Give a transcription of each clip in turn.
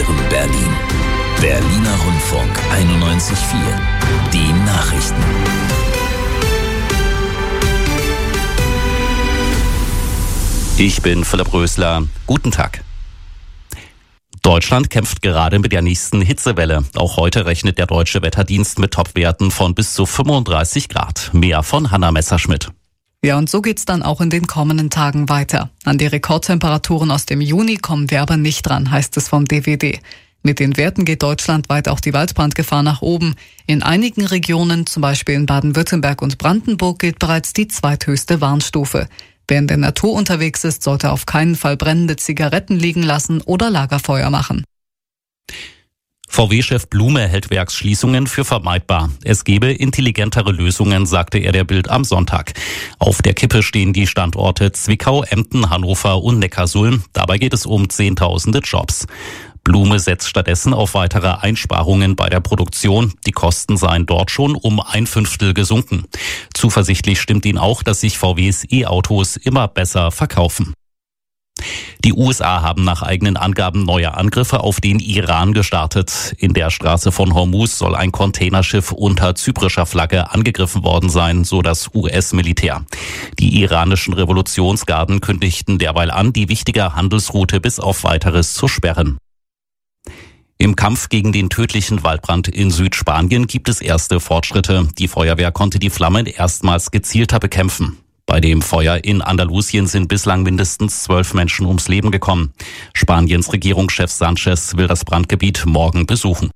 präsentieren Berlin. Berliner Rundfunk 91.4. Die Nachrichten. Ich bin Philipp Rösler. Guten Tag. Deutschland kämpft gerade mit der nächsten Hitzewelle. Auch heute rechnet der Deutsche Wetterdienst mit Topwerten von bis zu 35 Grad. Mehr von Hanna Messerschmidt. Ja, und so geht's dann auch in den kommenden Tagen weiter. An die Rekordtemperaturen aus dem Juni kommen wir aber nicht dran, heißt es vom DWD. Mit den Werten geht deutschlandweit auch die Waldbrandgefahr nach oben. In einigen Regionen, zum Beispiel in Baden-Württemberg und Brandenburg, gilt bereits die zweithöchste Warnstufe. Wer in der Natur unterwegs ist, sollte auf keinen Fall brennende Zigaretten liegen lassen oder Lagerfeuer machen. VW-Chef Blume hält Werksschließungen für vermeidbar. Es gebe intelligentere Lösungen, sagte er der Bild am Sonntag. Auf der Kippe stehen die Standorte Zwickau, Emden, Hannover und Neckarsulm. Dabei geht es um Zehntausende Jobs. Blume setzt stattdessen auf weitere Einsparungen bei der Produktion. Die Kosten seien dort schon um 1/5 gesunken. Zuversichtlich stimmt ihn auch, dass sich VWs E-Autos immer besser verkaufen. Die USA haben nach eigenen Angaben neue Angriffe auf den Iran gestartet. In der Straße von Hormuz soll ein Containerschiff unter zyprischer Flagge angegriffen worden sein, so das US-Militär. Die iranischen Revolutionsgarden kündigten derweil an, die wichtige Handelsroute bis auf Weiteres zu sperren. Im Kampf gegen den tödlichen Waldbrand in Südspanien gibt es erste Fortschritte. Die Feuerwehr konnte die Flammen erstmals gezielter bekämpfen. Bei dem Feuer in Andalusien sind bislang mindestens 12 Menschen ums Leben gekommen. Spaniens Regierungschef Sánchez will das Brandgebiet morgen besuchen.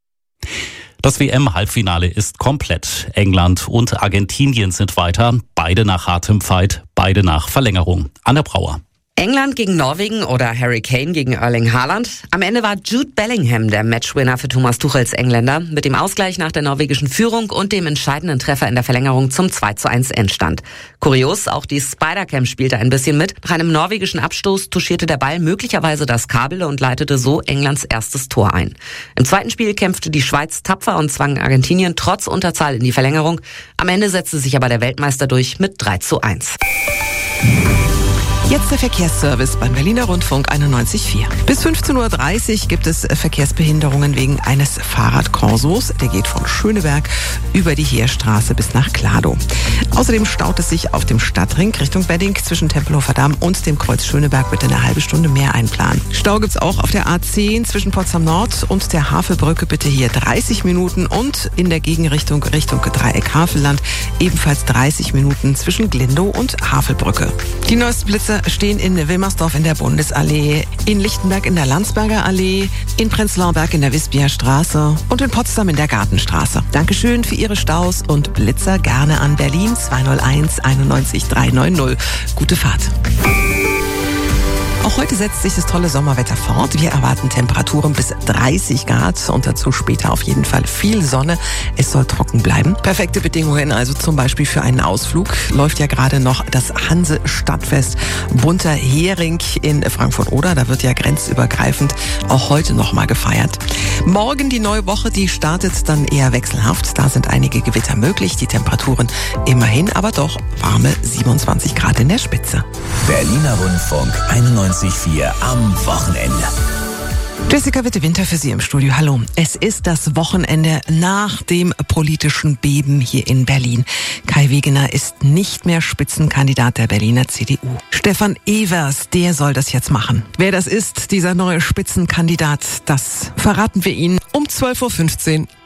Das WM-Halbfinale ist komplett. England und Argentinien sind weiter. Beide nach hartem Fight, beide nach Verlängerung. Anne Brauer. England gegen Norwegen oder Harry Kane gegen Erling Haaland. Am Ende war Jude Bellingham der Matchwinner für Thomas Tuchels Engländer mit dem Ausgleich nach der norwegischen Führung und dem entscheidenden Treffer in der Verlängerung zum 2:1 Endstand. Kurios, auch die Spider-Cam spielte ein bisschen mit. Nach einem norwegischen Abstoß touchierte der Ball möglicherweise das Kabel und leitete so Englands erstes Tor ein. Im zweiten Spiel kämpfte die Schweiz tapfer und zwang Argentinien trotz Unterzahl in die Verlängerung. Am Ende setzte sich aber der Weltmeister durch mit 3:1. Jetzt der Verkehrsservice beim Berliner Rundfunk 91.4. Bis 15:30 Uhr gibt es Verkehrsbehinderungen wegen eines Fahrradkorsos. Der geht von Schöneberg über die Heerstraße bis nach Kladow. Außerdem staut es sich auf dem Stadtring Richtung Wedding zwischen Tempelhofer Damm und dem Kreuz Schöneberg. Bitte eine halbe Stunde mehr einplanen. Stau gibt's auch auf der A10 zwischen Potsdam Nord und der Havelbrücke. Bitte hier 30 Minuten und in der Gegenrichtung Richtung Dreieck Havelland ebenfalls 30 Minuten zwischen Glindow und Havelbrücke. Die neuesten Blitze stehen in Wilmersdorf in der Bundesallee, in Lichtenberg in der Landsberger Allee, in Prenzlauer Berg in der Wispia Straße und in Potsdam in der Gartenstraße. Dankeschön für Ihre Staus und Blitzer gerne an Berlin 201 91 390. Gute Fahrt. Auch heute setzt sich das tolle Sommerwetter fort. Wir erwarten Temperaturen bis 30 Grad und dazu später auf jeden Fall viel Sonne. Es soll trocken bleiben. Perfekte Bedingungen also zum Beispiel für einen Ausflug. Läuft ja gerade noch das Hanse-Stadtfest Bunter Hering in Frankfurt-Oder. Da wird ja grenzübergreifend auch heute nochmal gefeiert. Morgen die neue Woche, die startet dann eher wechselhaft. Da sind einige Gewitter möglich. Die Temperaturen immerhin aber doch warme 27 Grad in der Spitze. Berliner Rundfunk 91.4 am Wochenende. Jessica Witte-Winter für Sie im Studio. Hallo. Es ist das Wochenende nach dem politischen Beben hier in Berlin. Kai Wegener ist nicht mehr Spitzenkandidat der Berliner CDU. Stefan Evers, der soll das jetzt machen. Wer das ist, dieser neue Spitzenkandidat, das verraten wir Ihnen um 12:15 Uhr